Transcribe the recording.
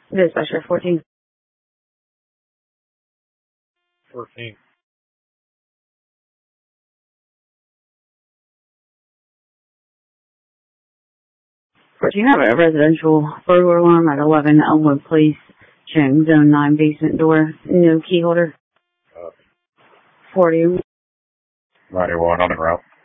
Dispatcher 14. 14. 14, have a residential burglar alarm at 11 Elmwood Place, showing zone 9 basement door, no key holder. 40. 91 on the route.